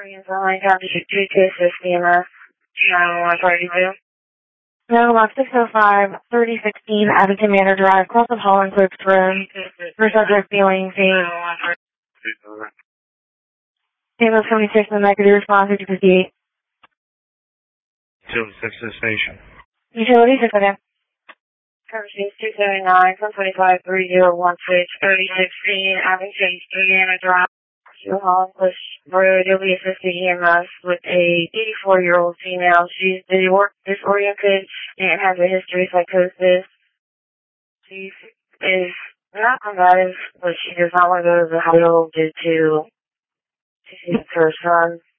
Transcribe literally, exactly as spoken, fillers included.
Arian's line, down to two two six E M S, nine one thirty two. No, left six oh five, thirty sixteen, Abington Manor Drive, cross of Holland Cooks Road, for subject feeling pain. Table twenty-six, the negative response, fifty fifty-eight. seventy-six to the station. Utilities, six again. Services two seventy-nine, one twenty-five, three zero one six, thirty sixteen, Abington Manor Drive, to Holland Cooks Road. You'll be assisting E M S with a eighty-four-year-old female. She's work disoriented and has a history of psychosis. She is not combative, but she does not want to go to the hospital due to she sees her son.